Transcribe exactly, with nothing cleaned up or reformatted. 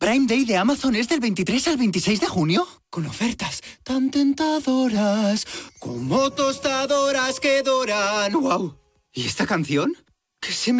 ¿Prime Day de Amazon es del veintitrés al veintiséis de junio? Con ofertas tan tentadoras como tostadoras que doran. ¡Wow! ¿Y esta canción? ¿Qué se me